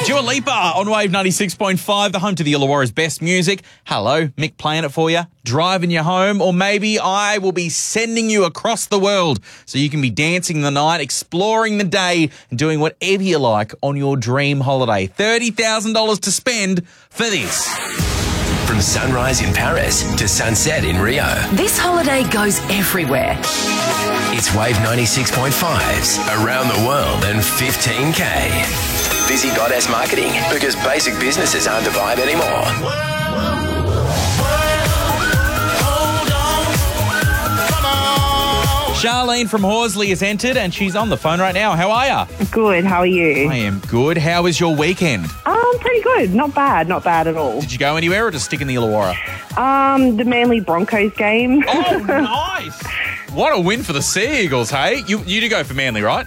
Dua Lipa on Wave 96.5, the home to the Illawarra's best music. Hello, Mick playing it for you, driving you home, or maybe I will be sending you across the world so you can be dancing the night, exploring the day, and doing whatever you like on your dream holiday. $30,000 to spend for this. From sunrise in Paris to sunset in Rio. This holiday goes everywhere. It's Wave 96.5's Around the World and 15K. Busy Goddess Marketing, because basic businesses aren't the vibe anymore. Charlene from Horsley has entered and she's on the phone right now. How are you? Good, how are you? I am good. How was your weekend? Pretty good. Not bad at all. Did you go anywhere or just stick in the Illawarra? The Manly Broncos game. Oh, nice. What a win for the Sea Eagles, hey? You do go for Manly, right?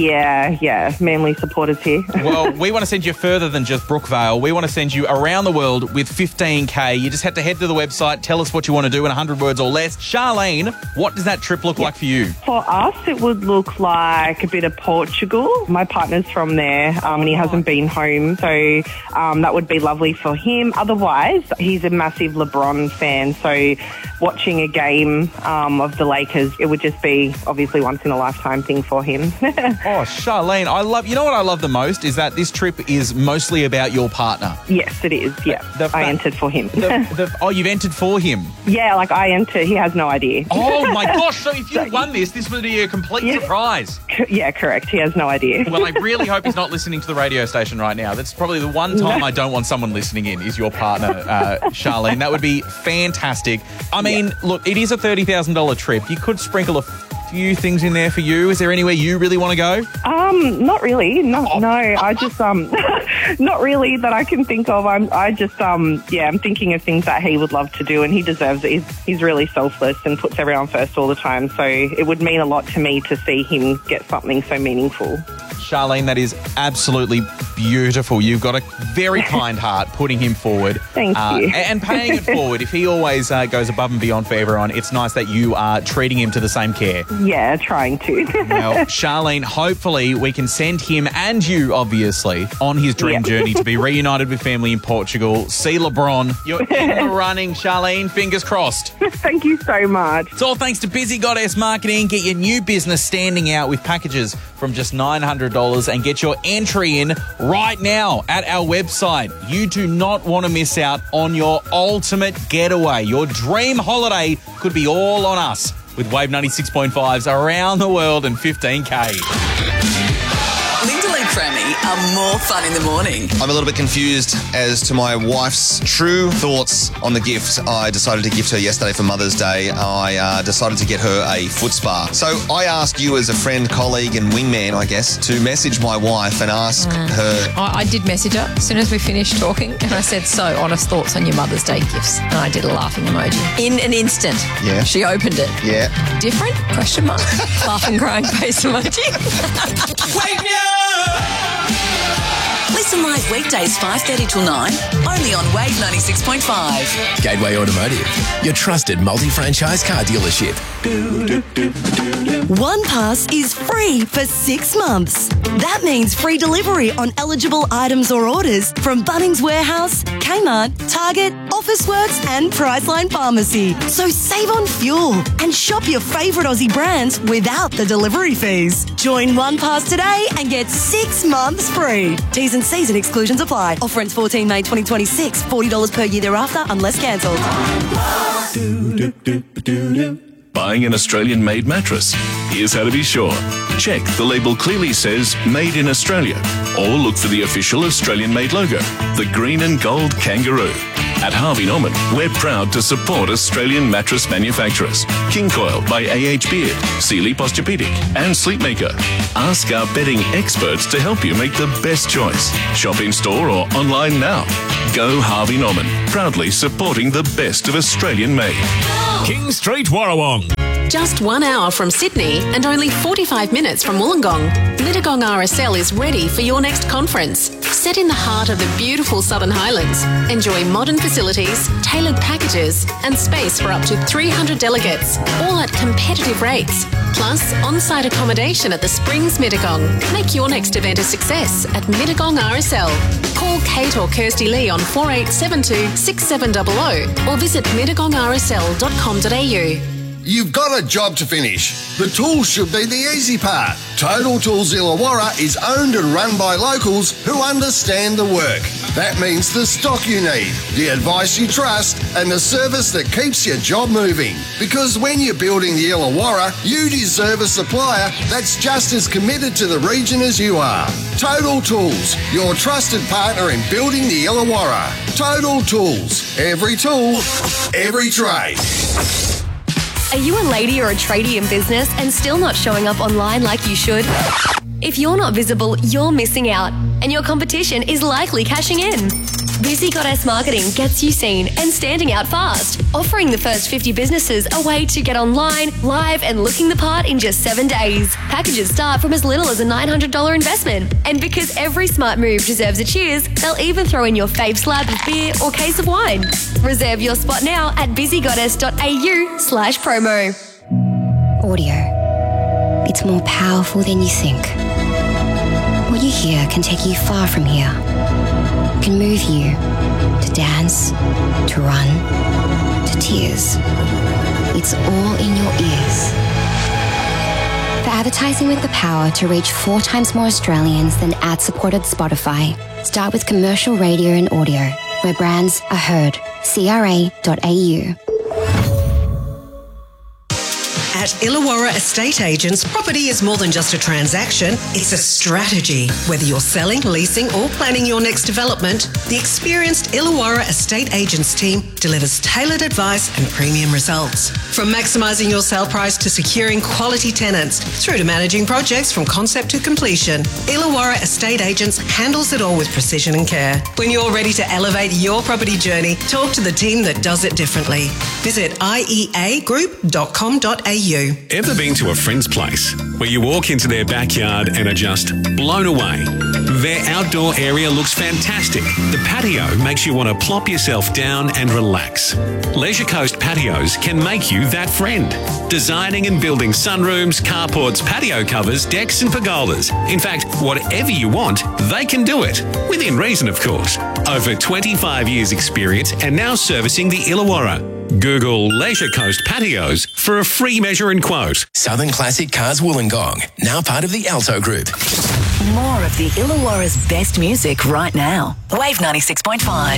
Yeah. Manly supporters here. Well, we want to send you further than just Brookvale. We want to send you around the world with 15K. You just have to head to the website, tell us what you want to do in 100 words or less. Charlene, what does that trip look like for you? For us, it would look like a bit of Portugal. My partner's from there, and he hasn't been home, so that would be lovely for him. Otherwise, he's a massive LeBron fan, so watching a game of the Lakers, it would just be obviously once in a lifetime thing for him. Oh, Charlene, you know what I love the most is that this trip is mostly about your partner. Yes, it is. Yeah, I entered for him. You've entered for him? Yeah, I entered. He has no idea. Oh my gosh! So if you won this would be a complete surprise. Yeah, correct. He has no idea. Well, I really hope he's not listening to the radio station right now. That's probably the one time I don't want someone listening in is your partner, Charlene. That would be fantastic. I mean, look, it is a $30,000 trip. You could sprinkle a few things in there for you. Is there anywhere you really want to go? Not really. No. I just not really that I can think of. I'm thinking of things that he would love to do, and he deserves it. He's really selfless and puts everyone first all the time. So it would mean a lot to me to see him get something so meaningful. Charlene, that is absolutely beautiful. You've got a very kind heart putting him forward. Thank you. And paying it forward. If he always goes above and beyond for everyone, it's nice that you are treating him to the same care. Yeah, trying to. Well, Charlene, hopefully we can send him and you, obviously, on his dream journey to be reunited with family in Portugal. See LeBron. You're in the running, Charlene. Fingers crossed. Thank you so much. It's all thanks to Busy Goddess Marketing. Get your new business standing out with packages from just $900 and get your entry in right now at our website. You do not want to miss out on your ultimate getaway. Your dream holiday could be all on us with Wave 96.5's Around the World and 15K. Linda and Crammy are more fun in the morning. I'm a little bit confused as to my wife's true thoughts on the gift I decided to gift her yesterday for Mother's Day. I decided to get her a foot spa. So I asked you as a friend, colleague and wingman, I guess, to message my wife and ask her... I did message her as soon as we finished talking, and I said, so, honest thoughts on your Mother's Day gifts. And I did a laughing emoji. In an instant, she opened it. Yeah. Different? Question mark. Laughing, crying face emoji. Wake me up! Listen live weekdays 5:30 till 9, only on Wave 96.5. Gateway Automotive, your trusted multi-franchise car dealership. OnePass is free for 6 months. That means free delivery on eligible items or orders from Bunnings Warehouse, Kmart, Target, Officeworks and Priceline Pharmacy. So save on fuel and shop your favourite Aussie brands without the delivery fees. Join OnePass today and get 6 months free. T's and C's and exclusions apply. Offer ends 14 May 2026. $40 per year thereafter unless cancelled. Buying an Australian-made mattress? Here's how to be sure. Check the label clearly says Made in Australia, or look for the official Australian-made logo, the green and gold kangaroo. At Harvey Norman, we're proud to support Australian mattress manufacturers. King Coil by A.H. Beard, Sealy Posturepedic and Sleepmaker. Ask our bedding experts to help you make the best choice. Shop in-store or online now. Go Harvey Norman, proudly supporting the best of Australian-made. King Street, Warrawong. Just 1 hour from Sydney and only 45 minutes from Wollongong, Mittagong RSL is ready for your next conference. Set in the heart of the beautiful Southern Highlands, enjoy modern facilities, tailored packages and space for up to 300 delegates, all at competitive rates. Plus, on-site accommodation at the Springs Mittagong. Make your next event a success at Mittagong RSL. Call Kate or Kirsty Lee on 4872 6700 or visit mittagongrsl.com.au. You've got a job to finish. The tools should be the easy part. Total Tools Illawarra is owned and run by locals who understand the work. That means the stock you need, the advice you trust, and the service that keeps your job moving. Because when you're building the Illawarra, you deserve a supplier that's just as committed to the region as you are. Total Tools, your trusted partner in building the Illawarra. Total Tools, every tool, every trade. Are you a lady or a tradie in business and still not showing up online like you should? If you're not visible, you're missing out, and your competition is likely cashing in. Busy Goddess Marketing gets you seen and standing out fast, offering the first 50 businesses a way to get online, live, and looking the part in just 7 days. Packages start from as little as a $900 investment. And because every smart move deserves a cheers, they'll even throw in your fave slab of beer or case of wine. Reserve your spot now at busygoddess.au/promo. Audio. It's more powerful than you think. What you hear can take you far from here. Can move you to dance, to run, to tears. It's all in your ears. For advertising with the power to reach 4 times more Australians than ad-supported Spotify, start with commercial radio and audio, where brands are heard. CRA.au. At Illawarra Estate Agents, property is more than just a transaction, it's a strategy. Whether you're selling, leasing or planning your next development, the experienced Illawarra Estate Agents team delivers tailored advice and premium results. From maximising your sale price to securing quality tenants, through to managing projects from concept to completion, Illawarra Estate Agents handles it all with precision and care. When you're ready to elevate your property journey, talk to the team that does it differently. Visit ieagroup.com.au. Ever been to a friend's place where you walk into their backyard and are just blown away? Their outdoor area looks fantastic. The patio makes you want to plop yourself down and relax. Leisure Coast Patios can make you that friend. Designing and building sunrooms, carports, patio covers, decks and pergolas. In fact, whatever you want, they can do it. Within reason, of course. Over 25 years experience and now servicing the Illawarra. Google Leisure Coast Patios for a free measure and quote. Southern Classic Cars Wollongong, now part of the Alto Group. More of the Illawarra's best music right now. Wave 96.5.